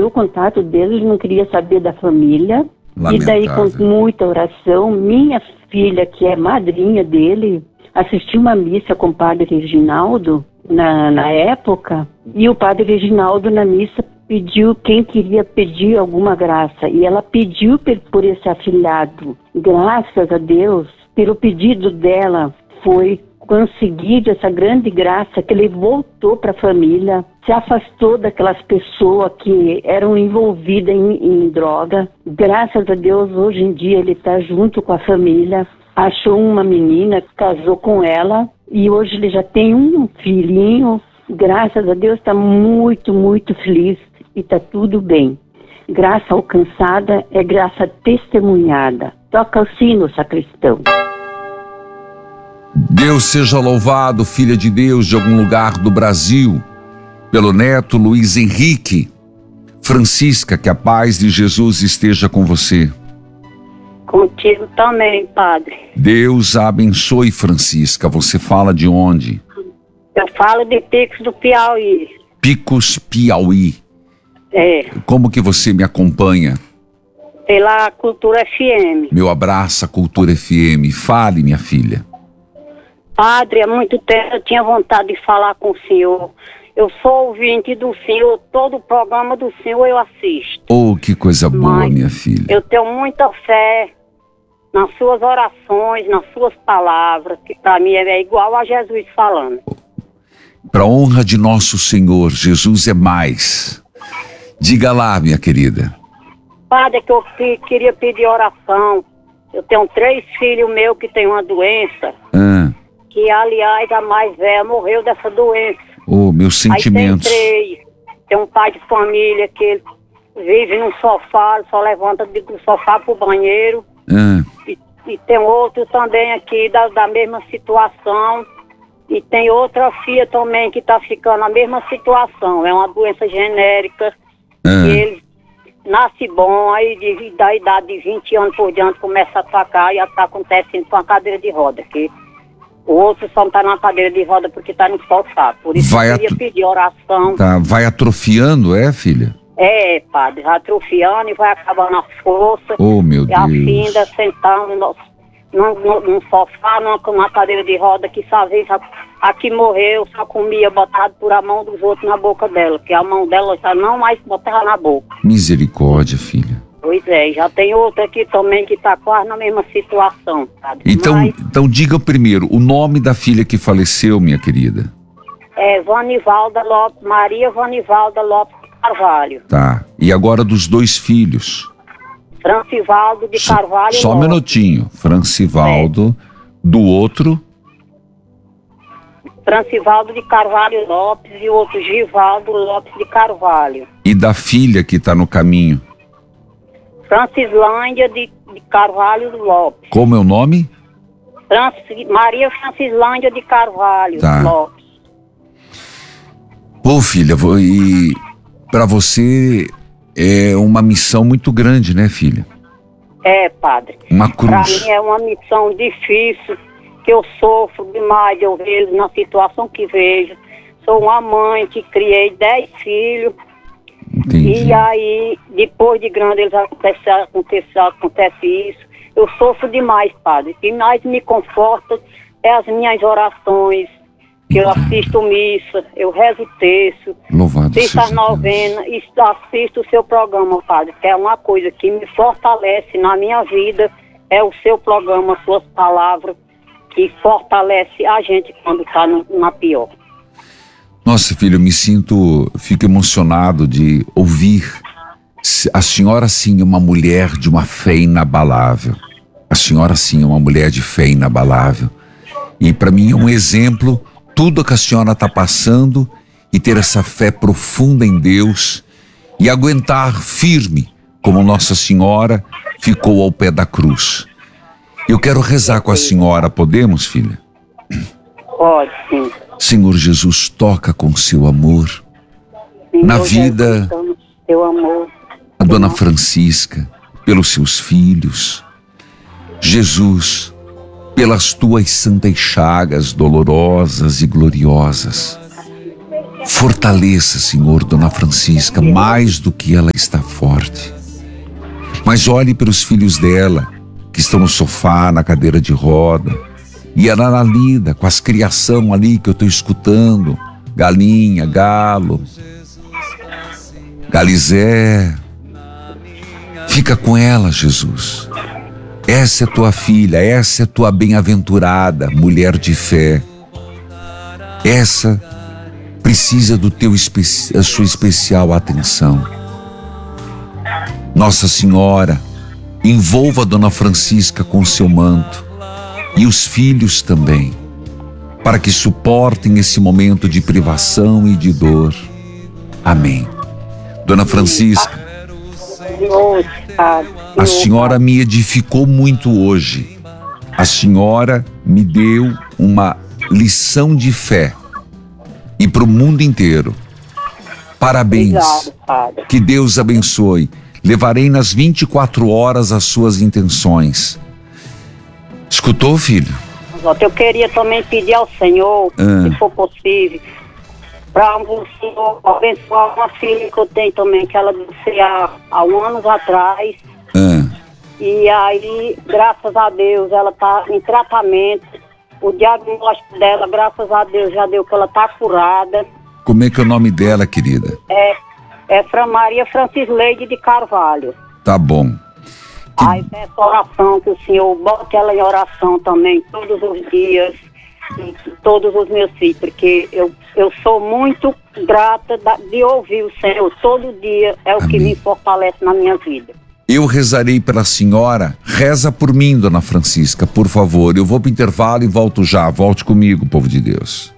perdeu o contato dele, ele não queria saber da família. Lamentável. E daí, com muita oração, minha filha, que é madrinha dele, assistiu uma missa com o padre Reginaldo, na época, e o padre Reginaldo, na missa, pediu quem queria pedir alguma graça. E ela pediu por esse afilhado. Graças a Deus, pelo pedido dela, foi conseguir essa grande graça que ele voltou para a família, se afastou daquelas pessoas que eram envolvidas em droga. Graças a Deus, hoje em dia ele está junto com a família, achou uma menina, casou com ela e hoje ele já tem um filhinho. Graças a Deus, está muito, muito feliz e está tudo bem. Graça alcançada é graça testemunhada. Toca o sino, sacristão. Deus seja louvado, filha de Deus, de algum lugar do Brasil, pelo neto Luiz Henrique. Francisca, que a paz de Jesus esteja com você. Contigo também, padre. Deus a abençoe, Francisca. Você fala de onde? Eu falo de Picos do Piauí. Picos, Piauí. É. Como que você me acompanha? Pela Cultura FM. Meu abraço, a Cultura FM. Fale, minha filha. Padre, há muito tempo eu tinha vontade de falar com o senhor. Eu sou ouvinte do senhor, todo o programa do senhor eu assisto. Oh, que coisa boa, Mas minha filha. eu tenho muita fé nas suas orações, nas suas palavras, que para mim é igual a Jesus falando. Para honra de nosso Senhor, Jesus é mais. Diga lá, minha querida. Padre, é que eu queria pedir oração. Eu tenho 3 filhos meus que têm uma doença. Que, aliás, a mais velha morreu dessa doença. Oh, meus sentimentos. Aí tem um pai de família que ele vive num sofá, só levanta do sofá pro banheiro. E tem outro também aqui da mesma situação. E tem outra filha também que tá ficando na mesma situação. É uma doença genérica. E ele nasce bom, aí da idade de 20 anos por diante começa a atacar e tá acontecendo com a cadeira de roda, que o outro só não tá na cadeira de roda porque tá no sofá. Por isso eu queria pedir oração. Tá, vai atrofiando, filha? É, padre, vai atrofiando e vai acabando a força. Oh, meu Deus. E a finda sentando num sofá, numa cadeira de roda, que só vez a que morreu só comia botado por a mão dos outros na boca dela, que a mão dela já não mais botava na boca. Misericórdia, filha. Pois é, já tem outra aqui também que tá quase na mesma situação, sabe? Então diga primeiro, o nome da filha que faleceu, minha querida. É Vanivalda Lopes, Maria Vanivalda Lopes Carvalho. Tá, e agora dos 2 filhos? Francivaldo de Carvalho Só um Lopes. minutinho, Francivaldo, do outro? Francivaldo de Carvalho Lopes e o outro Givaldo Lopes de Carvalho. E da filha que tá no caminho? Francislândia de Carvalho Lopes. Como é o nome? Maria Francislândia de Carvalho Lopes. Pô, filha, e pra você é uma missão muito grande, né, filha? É, padre. Uma cruz. Pra mim é uma missão difícil, que eu sofro demais de eu ver eles na situação que vejo. Sou uma mãe que criei 10 filhos. Entendi. E aí, depois de grande, eles acontece isso. Eu sofro demais, padre. O que mais me conforta é as minhas orações, que eu assisto missa, eu rezo terço, assisto as novenas e assisto o seu programa, padre, que é uma coisa que me fortalece na minha vida, é o seu programa, suas palavras, que fortalece a gente quando está na pior. Nossa, filho, fico emocionado de ouvir. A senhora, sim, é uma mulher de uma fé inabalável. A senhora, sim, é uma mulher de fé inabalável. E para mim é um exemplo, tudo que a senhora está passando, e ter essa fé profunda em Deus e aguentar firme, como Nossa Senhora ficou ao pé da cruz. Eu quero rezar com a senhora, podemos, filha? Pode, sim. Senhor Jesus, toca com seu amor na vida seu amor, a Dona Francisca, pelos seus filhos. Jesus, pelas tuas santas chagas dolorosas e gloriosas. Fortaleça, Senhor, Dona Francisca, mais do que ela está forte. Mas olhe para os filhos dela, que estão no sofá, na cadeira de roda. E ela lida com as criação ali que eu estou escutando. Galinha, galo, galizé. Fica com ela, Jesus. Essa é tua filha, essa é tua bem-aventurada mulher de fé. Essa precisa do a sua especial atenção. Nossa Senhora, envolva a Dona Francisca com seu manto e os filhos também, para que suportem esse momento de privação e de dor. Amém. Dona Francisca, a senhora me edificou muito hoje. A senhora me deu uma lição de fé e para o mundo inteiro. Parabéns. Obrigado, Padre. Que Deus abençoe. Levarei nas 24 horas as suas intenções. Escutou, filho? Eu queria também pedir ao Senhor, se for possível, para o Senhor abençoar uma filha que eu tenho também, que ela disse há anos atrás. E aí, graças a Deus, ela está em tratamento. O diagnóstico dela, graças a Deus, já deu que ela está curada. Como é que é o nome dela, querida? É Maria Francisleide de Carvalho. Tá bom. Aí peço oração, que o Senhor bote ela em oração também, todos os dias, e todos os meus filhos, porque eu sou muito grata de ouvir o Senhor todo dia, é o que me fortalece na minha vida. Eu rezarei pela senhora. Reza por mim, Dona Francisca, por favor. Eu vou para o intervalo e volto já. Volte comigo, povo de Deus.